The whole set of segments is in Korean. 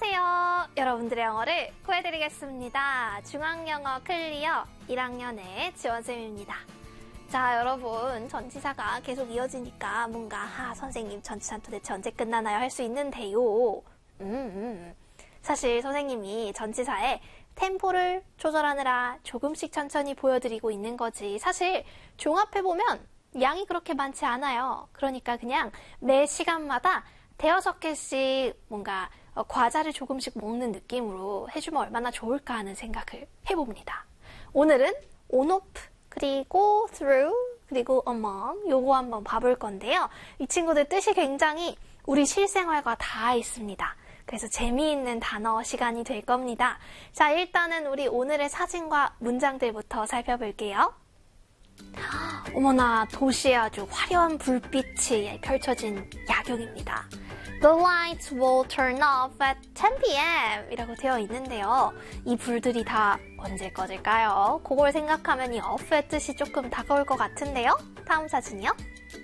안녕하세요. 여러분들의 영어를 구해드리겠습니다. 중앙영어 클리어 1학년의 지원쌤입니다. 자, 여러분 전치사가 계속 이어지니까 뭔가 선생님 전치사는 도대체 언제 끝나나요? 할 수 있는데요. 사실 선생님이 전치사에 템포를 조절하느라 조금씩 천천히 보여드리고 있는 거지. 사실 종합해보면 양이 그렇게 많지 않아요. 그러니까 그냥 매 시간마다 대여섯 개씩 뭔가 과자를 조금씩 먹는 느낌으로 해주면 얼마나 좋을까 하는 생각을 해봅니다. 오늘은 on, off, 그리고 through, 그리고 among 요거 한번 봐볼 건데요. 이 친구들 뜻이 굉장히 우리 실생활과 닿아 있습니다. 그래서 재미있는 단어 시간이 될 겁니다. 자, 일단은 우리 오늘의 사진과 문장들부터 살펴볼게요. 어머나, 도시에 아주 화려한 불빛이 펼쳐진 야경입니다. The lights will turn off at 10 p.m. 이라고 되어 있는데요. 이 불들이 다 언제 꺼질까요? 그걸 생각하면 이 off의 뜻이 조금 다가올 것 같은데요. 다음 사진이요.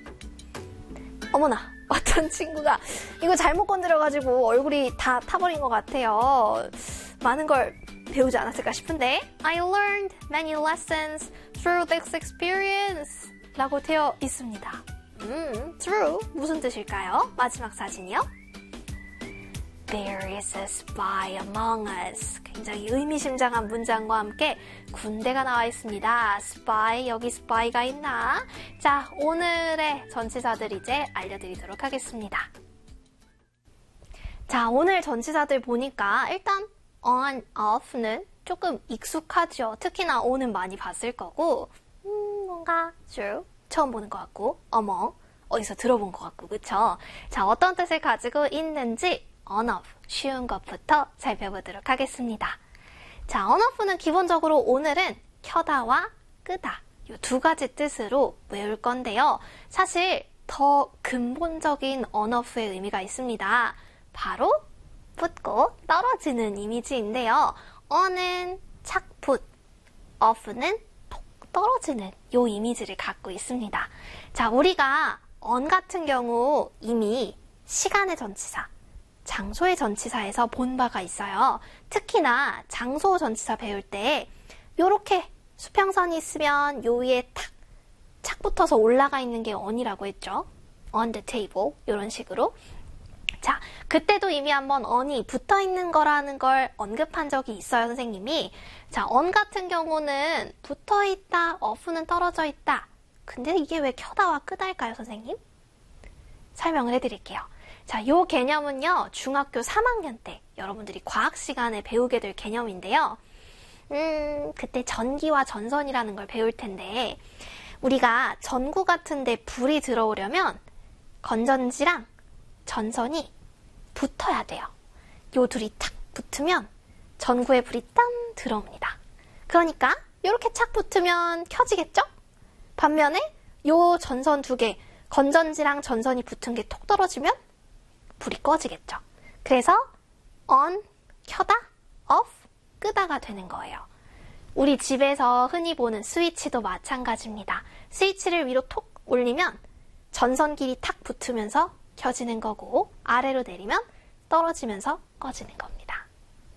어머나, 어떤 친구가 이거 잘못 건드려가지고 얼굴이 다 타버린 것 같아요. 많은 걸 배우지 않았을까 싶은데 I learned many lessons through this experience 라고 되어 있습니다. through 무슨 뜻일까요? 마지막 사진이요. There is a spy among us. 굉장히 의미심장한 문장과 함께 군대가 나와 있습니다. spy, 여기 spy가 있나? 자, 오늘의 전치사들 이제 알려드리도록 하겠습니다. 자, 오늘 전치사들 보니까 일단 on, off는 조금 익숙하죠. 특히나 on은 많이 봤을 거고 뭔가 through 처음 보는 것 같고 among 어디서 들어본 것 같고 그쵸? 자, 어떤 뜻을 가지고 있는지 on, off 쉬운 것부터 살펴보도록 하겠습니다. 자, on, off는 기본적으로 오늘은 켜다와 끄다 이 두 가지 뜻으로 외울 건데요. 사실 더 근본적인 on, off의 의미가 있습니다. 바로 붙고 떨어지는 이미지인데요. on은 착붙, off는 톡 떨어지는 이 이미지를 갖고 있습니다. 자, 우리가 on 같은 경우 이미 시간의 전치사, 장소의 전치사에서 본 바가 있어요. 특히나 장소 전치사 배울 때 요렇게 수평선이 있으면 요 위에 착 붙어서 올라가 있는 게 on이라고 했죠. on the table 이런 식으로. 자, 그때도 이미 한번 on이 붙어 있는 거라는 걸 언급한 적이 있어요, 선생님이. 자, on 같은 경우는 붙어 있다, off는 떨어져 있다. 근데 이게 왜 켜다와 끄다일까요, 선생님? 설명을 해드릴게요. 자, 요 개념은요, 중학교 3학년 때 여러분들이 과학 시간에 배우게 될 개념인데요. 그때 전기와 전선이라는 걸 배울 텐데, 우리가 전구 같은데 불이 들어오려면 건전지랑 전선이 붙어야 돼요. 요 둘이 탁 붙으면 전구에 불이 땀 들어옵니다. 그러니까 이렇게 착 붙으면 켜지겠죠? 반면에 요 전선 두 개, 건전지랑 전선이 붙은 게 톡 떨어지면 불이 꺼지겠죠. 그래서 on, 켜다, off, 끄다가 되는 거예요. 우리 집에서 흔히 보는 스위치도 마찬가지입니다. 스위치를 위로 톡 올리면 전선끼리 탁 붙으면서 켜지는 거고 아래로 내리면 떨어지면서 꺼지는 겁니다.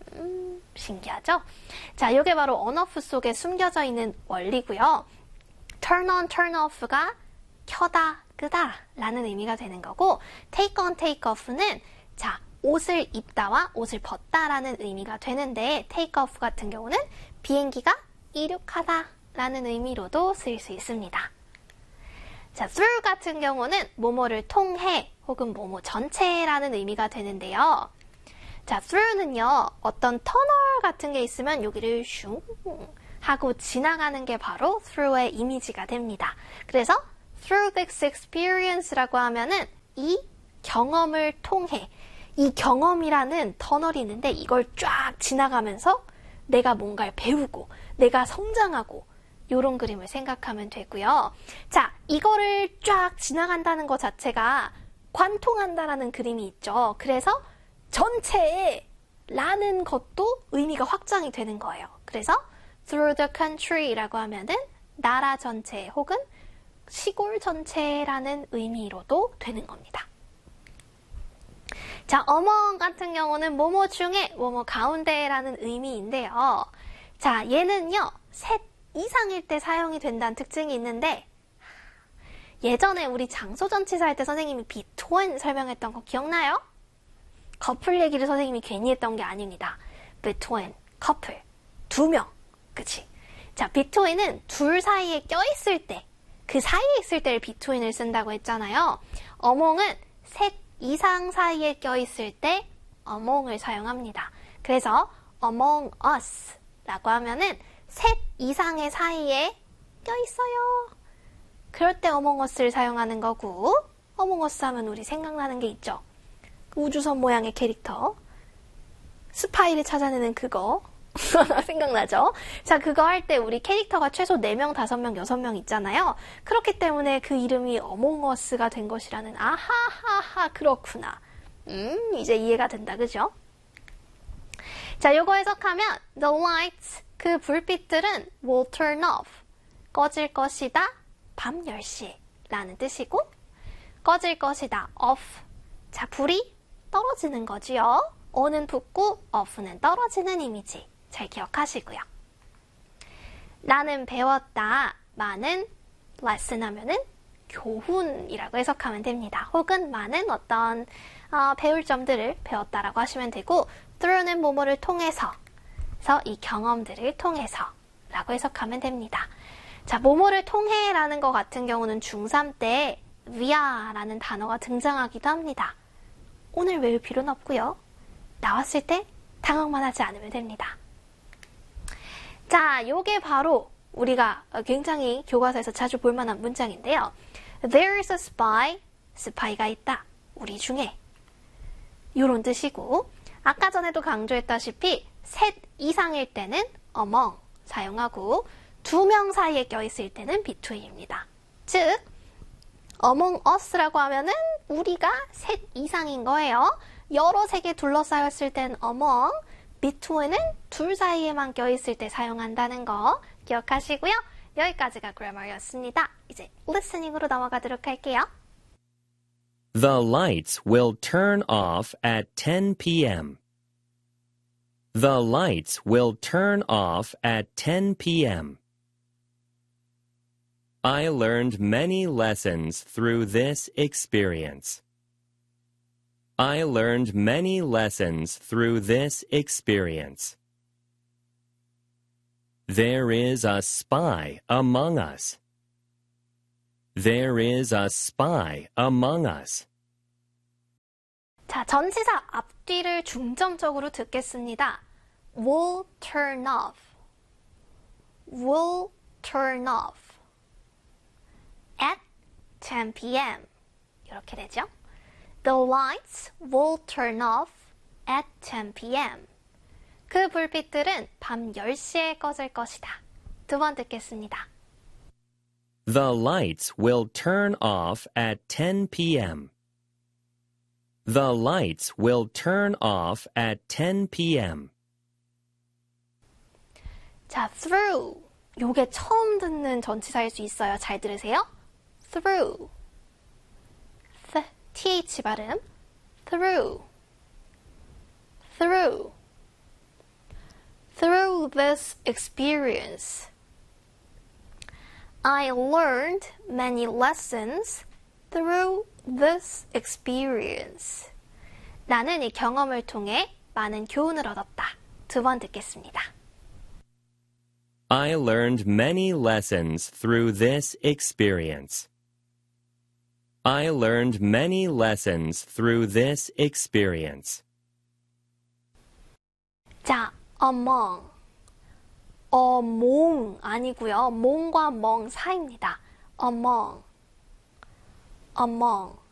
신기하죠? 자, 이게 바로 on, off 속에 숨겨져 있는 원리고요. turn on, turn off가 켜다, 끄다 라는 의미가 되는 거고 take on, take off는 자, 옷을 입다와 옷을 벗다 라는 의미가 되는데 take off 같은 경우는 비행기가 이륙하다 라는 의미로도 쓰일 수 있습니다. 자, through 같은 경우는 뭐뭐를 통해 혹은 뭐뭐 전체라는 의미가 되는데요. 자, through는요, 어떤 터널 같은 게 있으면 여기를 슝 하고 지나가는 게 바로 through의 이미지가 됩니다. 그래서 through this experience라고 하면은 이 경험을 통해 이 경험이라는 터널이 있는데 이걸 쫙 지나가면서 내가 뭔가를 배우고 내가 성장하고 이런 그림을 생각하면 되고요. 자, 이거를 쫙 지나간다는 것 자체가 관통한다라는 그림이 있죠. 그래서 전체에 라는 것도 의미가 확장이 되는 거예요. 그래서 through the country라고 하면은 나라 전체 혹은 시골 전체라는 의미로도 되는 겁니다. 자, among 같은 경우는 뭐뭐 중에, 뭐뭐 가운데라는 의미인데요. 자, 얘는요, 셋 이상일 때 사용이 된다는 특징이 있는데, 예전에 우리 장소전치사 할 때 선생님이 between 설명했던 거 기억나요? 커플 얘기를 선생님이 괜히 했던 게 아닙니다. between, 커플, 두 명, 그치? 자, between은 둘 사이에 껴있을 때, 그 사이에 있을 때를 between을 쓴다고 했잖아요. among은 셋 이상 사이에 껴있을 때 among을 사용합니다. 그래서 among us 라고 하면은 셋 이상의 사이에 껴있어요. 그럴 때 among us를 사용하는 거고, among us 하면 우리 생각나는 게 있죠. 그 우주선 모양의 캐릭터, 스파이를 찾아내는 그거 생각나죠? 자, 그거 할 때 우리 캐릭터가 최소 4명, 5명, 6명 있잖아요. 그렇기 때문에 그 이름이 among us가 된 것이라는 아하하하 그렇구나. 이제 이해가 된다, 그죠? 자, 요거 해석하면 the lights, 그 불빛들은 will turn off, 꺼질 것이다, 밤 10시 라는 뜻이고, 꺼질 것이다, off. 자, 불이 떨어지는 거지요. on은 붙고 off는 떨어지는 이미지. 잘 기억하시고요. 나는 배웠다. 많은 lesson 하면은 교훈이라고 해석하면 됩니다. 혹은 많은 어떤 배울 점들을 배웠다라고 하시면 되고, through는 뭐뭐를 통해서, 그래서 이 경험들을 통해서 라고 해석하면 됩니다. 자, 뭐뭐를 통해 라는 것 같은 경우는 중3 때 via 라는 단어가 등장하기도 합니다. 오늘 외울 필요는 없고요. 나왔을 때 당황만 하지 않으면 됩니다. 자, 요게 바로 우리가 굉장히 교과서에서 자주 볼 만한 문장인데요. There is a spy, 스파이가 있다, 우리 중에. 요런 뜻이고, 아까 전에도 강조했다시피 셋 이상일 때는 among 사용하고 2명 사이에 껴있을 때는 between입니다. 즉, among us라고 하면은 우리가 셋 이상인 거예요. 여러 색에 둘러싸였을 땐 among, between은 둘 사이에만 껴있을 때 사용한다는 거 기억하시고요. 여기까지가 그래머였습니다. 이제 listening으로 넘어가도록 할게요. The lights will turn off at 10 p.m. The lights will turn off at 10 p.m. I learned many lessons through this experience. I learned many lessons through this experience. There is a spy among us. There is a spy among us. 자, 전치사 앞뒤를 중점적으로 듣겠습니다. will turn off. will turn off. at 10 p.m. 이렇게 되죠. The lights will turn off at 10 p.m. 그 불빛들은 밤 10시에 꺼질 것이다. 두 번 듣겠습니다. The lights will turn off at 10 p.m. The lights will turn off at 10 p.m. 자, through. 요게 처음 듣는 전치사일 수 있어요. 잘 들으세요. through. th 발음. through. through. Through this experience, I learned many lessons through this experience. 나는 이 경험을 통해 많은 교훈을 얻었다. 두 번 듣겠습니다. I learned many lessons through this experience. I learned many lessons through this experience. 자, among. among 아니고요. 몽과 멍 사이입니다. among. among.